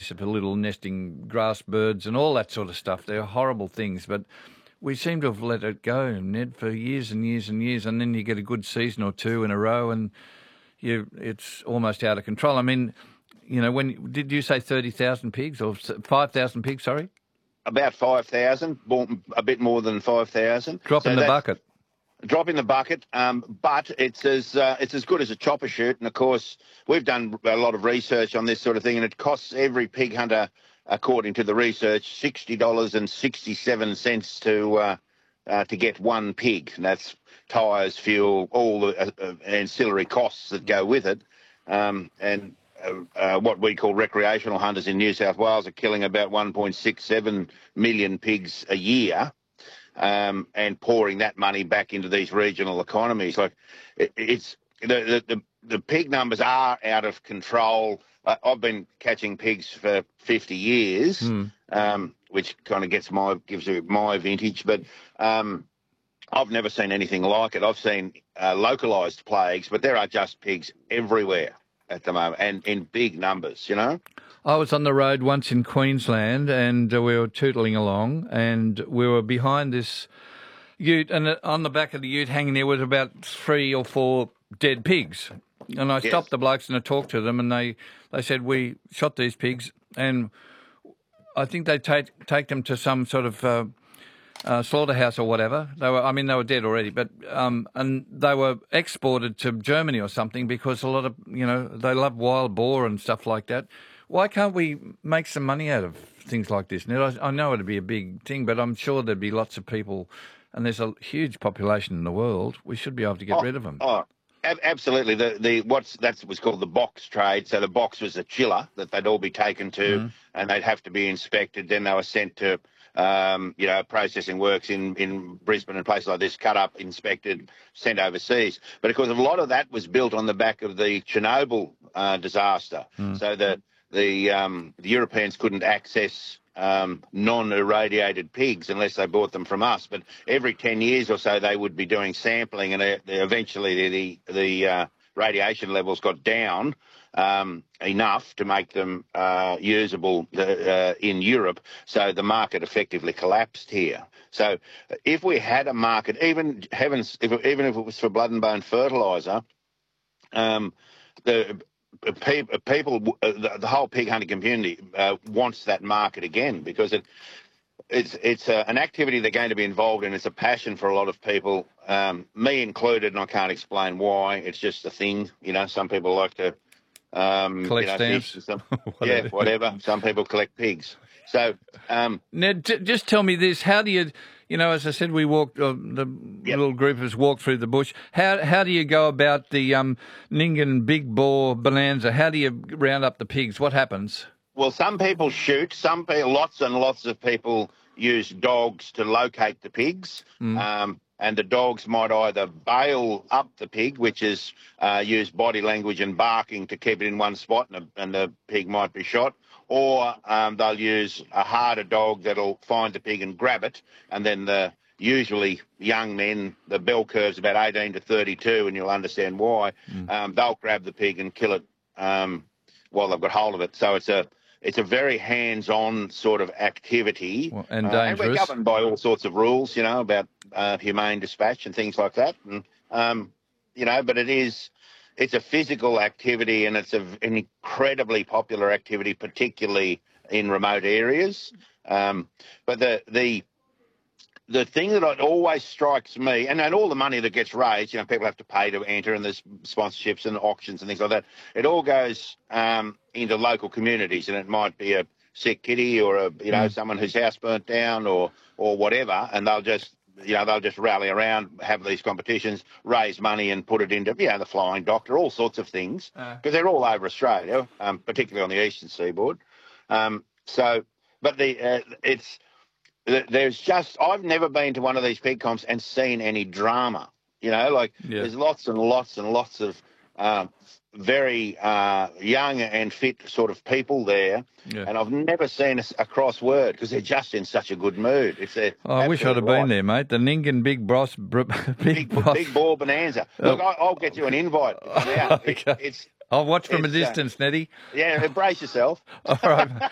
pigs for little nesting grass birds and all that sort of stuff. They're horrible things, but we seem to have let it go, Ned, for years and years and years, and then you get a good season or two in a row and it's almost out of control. I mean, when did you say 30,000 pigs or 5,000 pigs, sorry? About 5,000, a bit more than 5,000. Drop in the bucket. Drop in the bucket, but it's as good as a chopper shoot. And, of course, we've done a lot of research on this sort of thing, and it costs every pig hunter, according to the research, $60.67 to get one pig. And that's tyres, fuel, all the ancillary costs that go with it. And what we call recreational hunters in New South Wales are killing about 1.67 million pigs a year. And pouring that money back into these regional economies. Like it's the pig numbers are out of control. I've been catching pigs for 50 years, which kind of gives you my vintage. But I've never seen anything like it. I've seen localised plagues, but there are just pigs everywhere at the moment, and in big numbers. I was on the road once in Queensland and we were tootling along and we were behind this ute, and on the back of the ute hanging there was about 3 or 4 dead pigs. And I stopped the blokes and I talked to them and they said, we shot these pigs and I think they take them to some sort of slaughterhouse or whatever. They were dead already, but and they were exported to Germany or something because a lot of, they love wild boar and stuff like that. Why can't we make some money out of things like this? Now, I know it'd be a big thing, but I'm sure there'd be lots of people, and there's a huge population in the world. We should be able to get rid of them. Absolutely. That was called the box trade. So the box was a chiller that they'd all be taken to, and they'd have to be inspected. Then they were sent to, processing works in Brisbane and places like this, cut up, inspected, sent overseas. But of course, a lot of that was built on the back of the Chernobyl disaster. So the Europeans couldn't access non-irradiated pigs unless they bought them from us. But every 10 years or so, they would be doing sampling, and eventually the radiation levels got down enough to make them usable in Europe. So the market effectively collapsed here. So if we had a market, even if it was for blood and bone fertiliser, the whole pig hunting community wants that market again, because it's an activity they're going to be involved in. It's a passion for a lot of people, me included, and I can't explain why. It's just a thing, Some people like to collect stamps. whatever. Some people collect pigs. So, Ned, just tell me this: how do you? As I said, we walked. Little group of us walked through the bush. How do you go about the Nyngan Big Boar Bonanza? How do you round up the pigs? What happens? Well, some people shoot. Lots and lots of people use dogs to locate the pigs. And the dogs might either bail up the pig, which is use body language and barking to keep it in one spot, and the pig might be shot. Or they'll use a harder dog that'll find the pig and grab it, and then the usually young men, the bell curve's about 18 to 32, and you'll understand why, they'll grab the pig and kill it while they've got hold of it. So it's a very hands-on sort of activity. And dangerous. And we're governed by all sorts of rules, about humane dispatch and things like that. And, but it's a physical activity, and it's an incredibly popular activity, particularly in remote areas. But the thing that always strikes me, and all the money that gets raised, people have to pay to enter, and there's sponsorships and auctions and things like that. It all goes into local communities, and it might be a sick kitty or someone whose house burnt down or whatever, and they'll just rally around, have these competitions, raise money and put it into, the Flying Doctor, all sorts of things, because they're all over Australia, particularly on the eastern seaboard. I've never been to one of these pig comps and seen any drama, There's lots and lots and lots of very young and fit sort of people there, and I've never seen a cross word, because they're just in such a good mood. I wish I'd have been there, mate. The Nyngan Big Boar Bonanza. Look, I'll get you an invite to come out. Okay. I'll watch from a distance, Neddy. Yeah, brace yourself. All right.